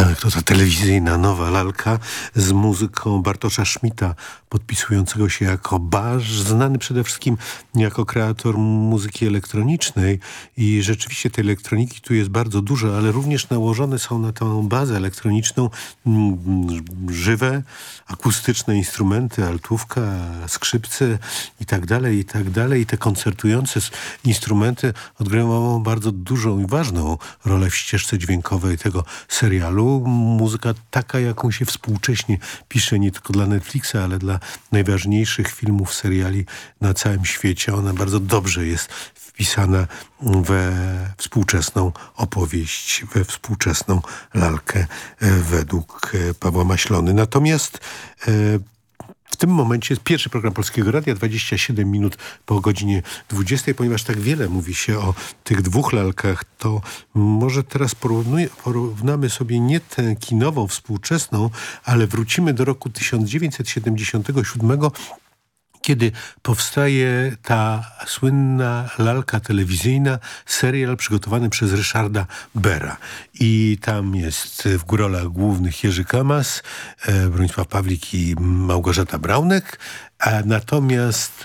Tak, to ta telewizyjna nowa lalka z muzyką Bartosza Szmita, podpisującego się jako Barz, znany przede wszystkim jako kreator muzyki elektronicznej i rzeczywiście tej elektroniki tu jest bardzo dużo, ale również nałożone są na tę bazę elektroniczną żywe, akustyczne instrumenty, altówka, skrzypce i tak dalej, i tak dalej. I te koncertujące instrumenty odgrywają bardzo dużą i ważną rolę w ścieżce dźwiękowej tego serialu. Muzyka taka, jaką się współcześnie pisze nie tylko dla Netflixa, ale dla najważniejszych filmów, seriali na całym świecie. Ona bardzo dobrze jest wpisana we współczesną opowieść, we współczesną lalkę według Pawła Maślony. Natomiast w tym momencie jest pierwszy program Polskiego Radia, 27 minut po godzinie 20. Ponieważ tak wiele mówi się o tych dwóch lalkach, to może teraz porównamy sobie nie tę kinową, współczesną, ale wrócimy do roku 1977, kiedy powstaje ta słynna lalka telewizyjna, serial przygotowany przez Ryszarda Bera. I tam jest w rolach głównych Jerzy Kamas, Bronisław Pawlik i Małgorzata Braunek, a natomiast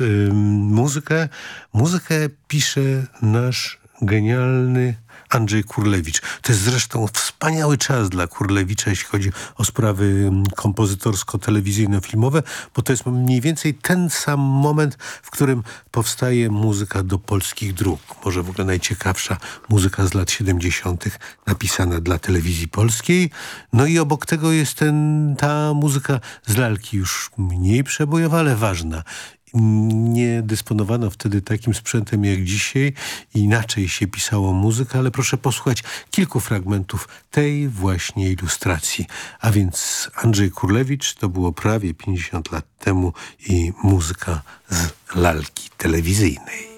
muzykę pisze nasz genialny Andrzej Kurlewicz. To jest zresztą wspaniały czas dla Kurlewicza, jeśli chodzi o sprawy kompozytorsko-telewizyjno-filmowe, bo to jest mniej więcej ten sam moment, w którym powstaje muzyka do polskich dróg. Może w ogóle najciekawsza muzyka z lat 70. napisana dla telewizji polskiej. No i obok tego jest ta muzyka z lalki, już mniej przebojowa, ale ważna. Nie dysponowano wtedy takim sprzętem jak dzisiaj. Inaczej się pisało muzykę, ale proszę posłuchać kilku fragmentów tej właśnie ilustracji. A więc Andrzej Kurlewicz, to było prawie 50 lat temu i muzyka z lalki telewizyjnej.